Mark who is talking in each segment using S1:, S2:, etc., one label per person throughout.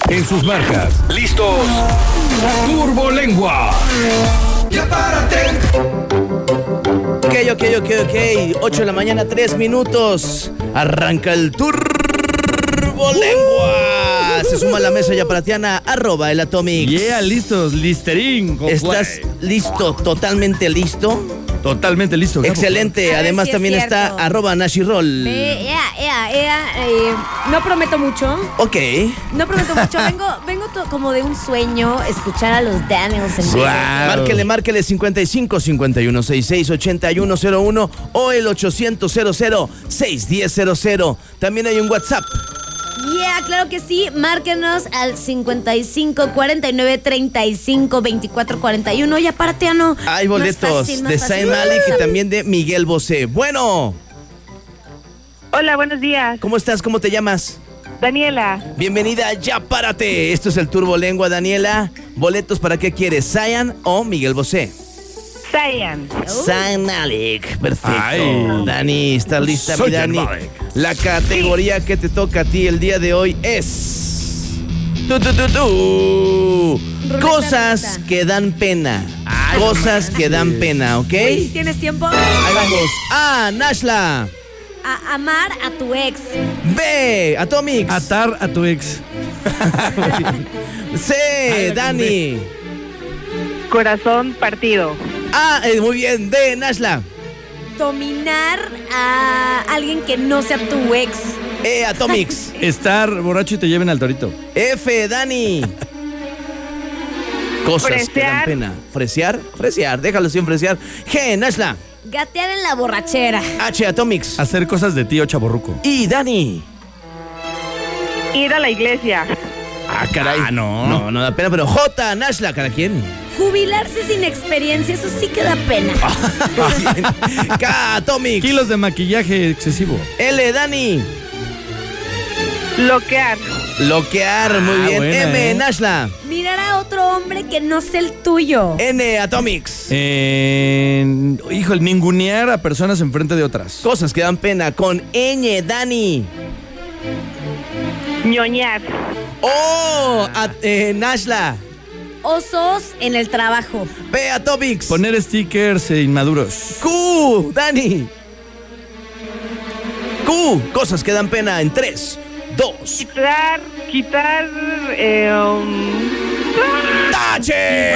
S1: En sus marcas. ¿Listos? Turbolengua. Ya párate.
S2: Ok. 8 de la mañana, 3 minutos. Arranca el Turbolengua. Se suma a la mesa yaparatiana, @el Atomic.
S3: Yeah, listos, listerín.
S2: ¿Estás listo? ¿Totalmente listo?
S3: Totalmente listo.
S2: Excelente. Además
S4: si
S2: también
S4: es
S2: está
S4: cierto.
S2: @Nashirol.
S4: No prometo mucho.
S2: Ok.
S4: No prometo mucho. Vengo como de un sueño escuchar a los Daniels en vivo.
S2: Márquele 55 51 66 8101 o el 800 00 61000. También hay un WhatsApp.
S4: Yeah, claro que sí. Márquenos al 55 49 35 24 41. Ya paratiano.
S2: Hay boletos de Zayn Malik y también de Miguel Bosé. Bueno.
S5: Hola, buenos días.
S2: ¿Cómo estás? ¿Cómo te llamas?
S5: Daniela.
S2: Bienvenida, ya párate. Esto es el Turbolengua, Daniela. ¿Boletos para qué quieres? ¿Zayn o Miguel Bosé?
S5: Zayn.
S2: Zayn Malik. Perfecto.
S3: Ay.
S2: Dani, ¿estás lista, mi
S3: Soy
S2: Dani?
S3: Malik.
S2: La categoría que te toca a ti el día de hoy es...
S4: Ruleta
S2: Cosas
S4: rusa.
S2: que dan pena. Cosas que dan pena, ¿ok?
S4: Uy, ¿tienes tiempo?
S2: Ahí vamos. A, Nashla.
S4: A amar a tu ex.
S2: B, Atomics.
S3: Atar a tu ex.
S2: C, Dani.
S5: Corazón partido.
S2: A, muy bien. D, Nashla.
S4: Dominar a alguien que no sea tu ex.
S2: E, Atomics.
S3: Estar borracho y te lleven al torito.
S2: F, Dani. Cosas que dan
S5: Fresear.
S2: pena. Fresear. Déjalo sin fresear. G, Nashla.
S4: Gatear en la borrachera.
S2: H, Atomics.
S3: Hacer cosas de tío chaborruco.
S2: Y Dani.
S5: Ir a la iglesia.
S2: Ah, caray.
S3: no.
S2: No da pena, pero J, Nashla, ¿cada quien?
S4: Jubilarse sin experiencia, eso sí que da pena.
S2: K, Atomics.
S3: Kilos de maquillaje excesivo.
S2: L, Dani.
S5: Bloquear.
S2: Muy bien.
S3: buena,
S2: M, Nashla.
S4: Mirar a otro hombre que no sea el tuyo.
S2: N, Atomics.
S3: Híjole, ningunear a personas enfrente de otras.
S2: Cosas que dan pena con Ñ, Dani.
S5: Ñoñar.
S2: O, Nashla.
S4: Osos en el trabajo.
S2: P, Atomics.
S3: Poner stickers inmaduros.
S2: Q, Dani. Q, cosas que dan pena en 3, 2.
S5: Quitar.
S2: ¡Tache!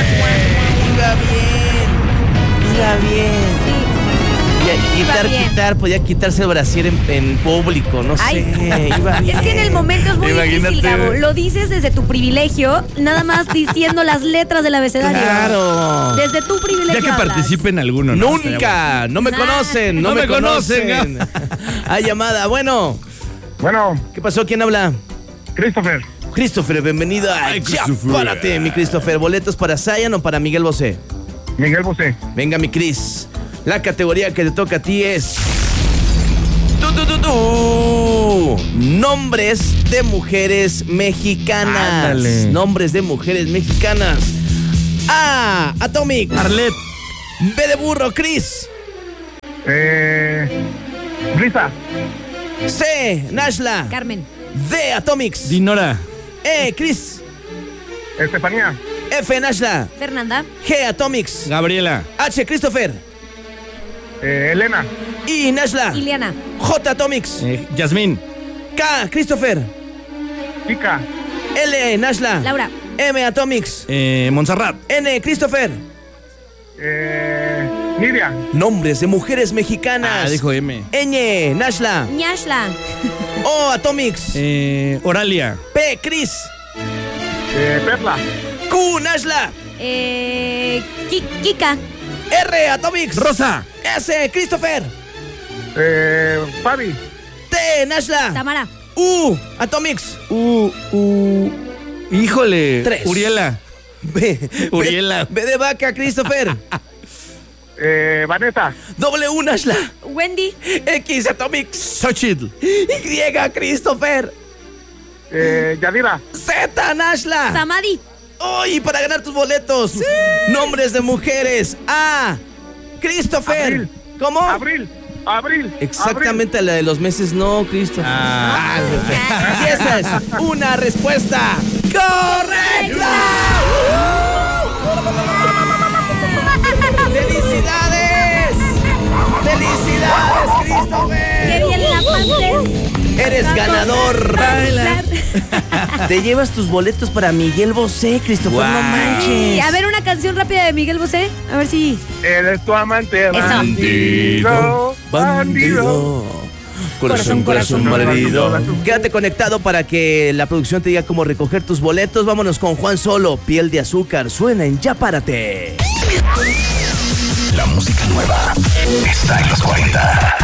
S2: Iba bien. Quitar, podía quitarse el brasier en público, no sé.
S4: Ay.
S2: Iba bien.
S4: Es que en el momento es muy
S3: Imagínate.
S4: difícil, Gabo. Lo dices desde tu privilegio, nada más diciendo las letras del abecedario.
S2: Claro.
S4: Desde tu privilegio.
S3: Ya que
S4: hablas.
S3: participe en alguno, ¿no?
S2: Nunca. No me
S4: Nah.
S2: conocen. No me conocen. Hay llamada. Bueno.
S6: Bueno,
S2: ¿Qué pasó? ¿Quién habla?
S6: Christopher,
S2: Christopher, bienvenido a
S3: Ay,
S2: Ya
S3: Christopher.
S2: Párate, mi Christopher. ¿Boletos para Zayn o para Miguel Bosé?
S6: Miguel Bosé.
S2: Venga, mi Chris. La categoría que te toca a ti es... Nombres de mujeres mexicanas.
S3: Ándale.
S2: Nombres de mujeres mexicanas. A, Atomic.
S3: Arlet.
S2: B de burro, Chris.
S6: Brisa.
S2: C, Nashla.
S4: Carmen.
S2: D, Atomics.
S3: Dinora.
S2: E, Chris.
S6: Estefanía.
S2: F, Nashla.
S4: Fernanda.
S2: G, Atomics.
S3: Gabriela.
S2: H, Christopher.
S6: Elena.
S2: I, Nashla.
S4: Iliana.
S2: J, Atomics.
S3: Yasmín.
S2: K, Christopher.
S6: Kika.
S2: L, Nashla.
S4: Laura.
S2: M, Atomics.
S3: Montserrat.
S2: N, Christopher.
S6: Nidia.
S2: Nombres de mujeres mexicanas.
S3: Dijo M.
S2: Ñ, Nashla.
S4: Ñashla.
S2: O, Atomics.
S3: Oralia.
S2: P, Chris.
S6: Perla.
S2: Q, Nashla.
S4: Kika.
S2: R, Atomics.
S3: Rosa.
S2: S, Christopher.
S6: Fabi.
S2: T, Nashla.
S4: Tamara.
S2: U, Atomics.
S3: Híjole.
S2: 3.
S3: Uriela.
S2: B.
S3: Uriela.
S2: B de vaca, Christopher.
S6: Vanessa.
S2: W, Nashla.
S4: Wendy.
S2: X, Atomics.
S3: Xochitl.
S2: Y, Christopher.
S6: Yadira.
S2: Z, Nashla.
S4: Samadi.
S2: Uy, para ganar tus boletos. Nombres de mujeres. A, Christopher.
S6: Abril.
S2: ¿Cómo?
S6: Abril. Abril.
S2: Exactamente la de los meses, no, Cristo. Y esa es una respuesta correcta. ¡Felicidades! ¡Felicidades, Christopher!
S4: ¡Qué bien la pases!
S2: Eres ganador.
S4: Bailar.
S2: Te llevas tus boletos para Miguel Bosé, Christopher, no manches.
S4: Sí, a ver, una canción rápida de Miguel Bosé. A ver si.
S6: Eres tu amante,
S4: Eso.
S6: bandido. Bandido.
S2: Corazón,
S4: Corazón,
S2: bandido. Quédate conectado para que la producción te diga cómo recoger tus boletos. Vámonos con Juan Solo, Piel de Azúcar. Suena en Ya Párate.
S1: La música nueva está en los 40.